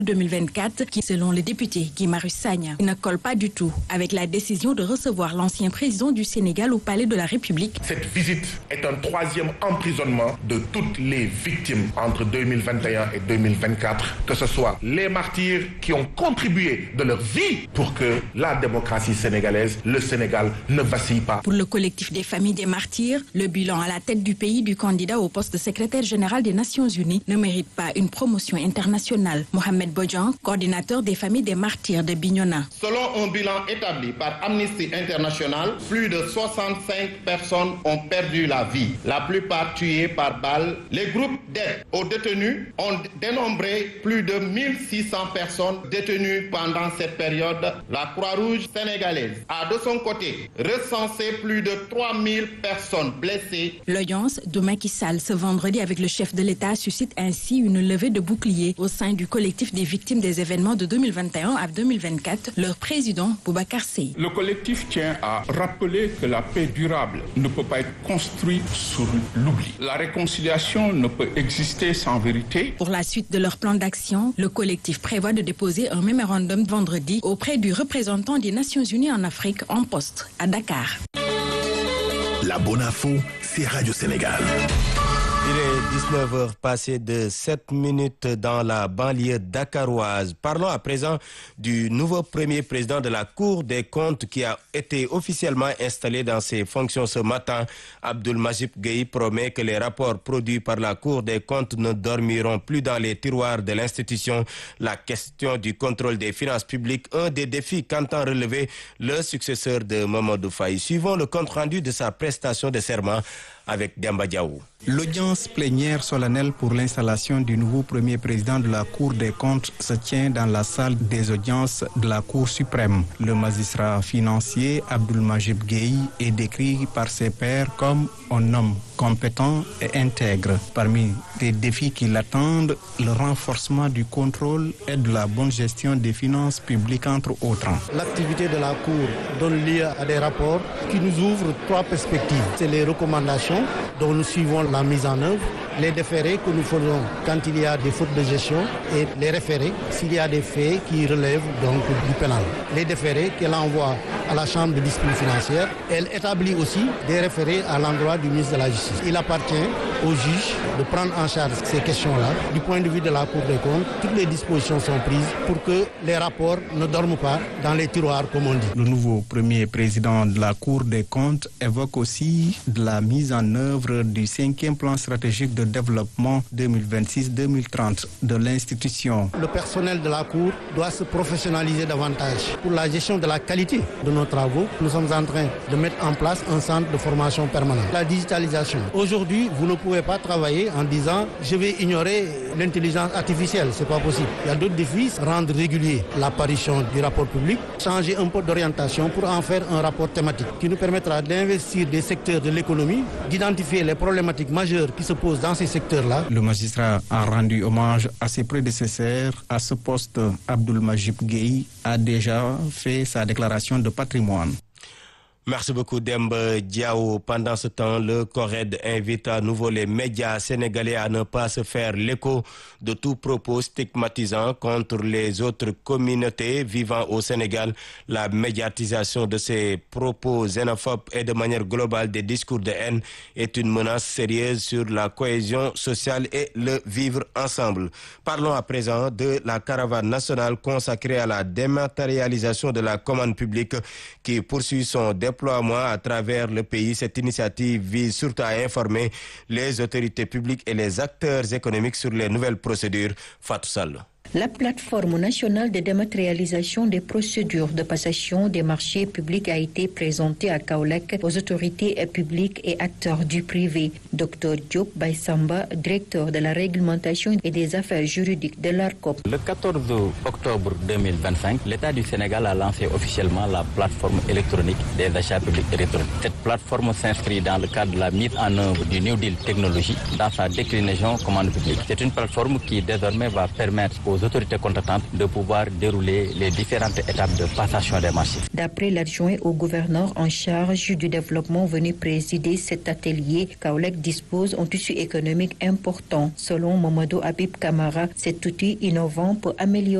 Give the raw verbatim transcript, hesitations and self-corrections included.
deux mille vingt-quatre qui, selon le député Guy Marius Sagna, ne colle pas du tout avec la décision de recevoir l'ancien président du Sénégal au Palais de la République. Cette visite est un troisième emprisonnement de toutes les victimes entre deux mille vingt et un et deux mille vingt-quatre, que ce soit les martyrs qui ont contribué de leur vie pour que la démocratie sénégalaise, le Sénégal, ne vacille pas. Pour le collectif des familles des martyrs, le bilan à la tête du pays du candidat au poste de secrétaire général des Nations Unies ne mérite pas une promotion internationale. Mohamed Bodjan, coordinateur des familles des martyrs de Bignona. Selon un bilan établi par Amnesty International, plus de soixante-cinq personnes ont perdu la vie, la plupart tuées par balle. Les groupes d'aide aux détenus ont dénombré plus de mille six cents personnes détenues pendant cette période. La Croix-Rouge sénégalaise a de son côté recensé plus de trois mille personnes blessées. L'audience de Macky Sall ce vendredi avec le chef de l'État suscite ainsi une levée de boucliers au sein du collectif des victimes des événements de deux mille vingt et un à deux mille vingt-quatre, leur président Boubacar Seye. Le collectif tient à rappeler que la paix durable ne peut pas être construite sur l'oubli. La réconciliation ne peut exister sans vérité. Pour la suite de leur plan d'action, le collectif prévoit de déposer un mémorandum vendredi auprès du représentant des Nations Unies en Afrique en poste à Dakar. La bonne info, c'est Radio Sénégal. Il est dix-neuf heures passées de sept minutes dans la banlieue dakaroise. Parlons à présent du nouveau premier président de la Cour des comptes qui a été officiellement installé dans ses fonctions ce matin. Abdoul Majib Gueye promet que les rapports produits par la Cour des comptes ne dormiront plus dans les tiroirs de l'institution. La question du contrôle des finances publiques, un des défis qu'entend relever le successeur de Mamadou Faye. Suivons le compte-rendu de sa prestation de serment avec Demba Diaw. L'audience plénière solennelle pour l'installation du nouveau premier président de la Cour des comptes se tient dans la salle des audiences de la Cour suprême. Le magistrat financier Abdoul Majib Gueye est décrit par ses pairs comme un homme compétent et intègre. Parmi les défis qui l'attendent, le renforcement du contrôle et de la bonne gestion des finances publiques, entre autres. L'activité de la Cour donne lieu à des rapports qui nous ouvrent trois perspectives. C'est les recommandations dont nous suivons la mise en œuvre, les déférés que nous faisons quand il y a des fautes de gestion et les référés s'il y a des faits qui relèvent donc du pénal. Les déférés qu'elle envoie à la Chambre de discipline financière, elle établit aussi des référés à l'endroit du ministre de la Justice. Il appartient au juge de prendre en charge ces questions-là. Du point de vue de la Cour des comptes, toutes les dispositions sont prises pour que les rapports ne dorment pas dans les tiroirs, comme on dit. Le nouveau premier président de la Cour des comptes évoque aussi de la mise en œuvre du cinquième plan stratégique de développement deux mille vingt-six deux mille trente de l'institution. Le personnel de la Cour doit se professionnaliser davantage pour la gestion de la qualité de nos travaux. Nous sommes en train de mettre en place un centre de formation permanent. La digitalisation. Aujourd'hui, vous ne pouvez pas travailler en disant je vais ignorer l'intelligence artificielle. C'est pas possible. Il y a d'autres défis. Rendre régulier l'apparition du rapport public, changer un peu d'orientation pour en faire un rapport thématique qui nous permettra d'investir des secteurs de l'économie, d'identifier les problématiques majeures qui se posent dans ces secteurs-là. Le magistrat a rendu hommage à ses prédécesseurs. À ce poste, Abdoul Majib Gueye a déjà fait sa déclaration de patrimoine. Merci beaucoup Demba Diaw. Pendant ce temps, le CORED invite à nouveau les médias sénégalais à ne pas se faire l'écho de tout propos stigmatisant contre les autres communautés vivant au Sénégal. La médiatisation de ces propos xénophobes et de manière globale des discours de haine est une menace sérieuse sur la cohésion sociale et le vivre ensemble. Parlons à présent de la caravane nationale consacrée à la dématérialisation de la commande publique qui poursuit son déploiement à travers le pays. Cette initiative vise surtout à informer les autorités publiques et les acteurs économiques sur les nouvelles procédures. Fatou Sall. La plateforme nationale de dématérialisation des procédures de passation des marchés publics a été présentée à Kaolack aux autorités publiques et acteurs du privé. Docteur Diop Baïsamba, directeur de la réglementation et des affaires juridiques de l'ARCOP. Le quatorze octobre deux mille vingt-cinq, l'État du Sénégal a lancé officiellement la plateforme électronique des achats publics électroniques. Cette plateforme s'inscrit dans le cadre de la mise en œuvre du New Deal technologie dans sa déclinaison commande publique. C'est une plateforme qui désormais va permettre aux aux autorités compétentes de pouvoir dérouler les différentes étapes de passation des marchés. D'après l'adjoint au gouverneur en charge du développement venu présider cet atelier, Kaolack dispose d'un tissu économique important. Selon Mamadou Habib Kamara, cet outil innovant peut améliorer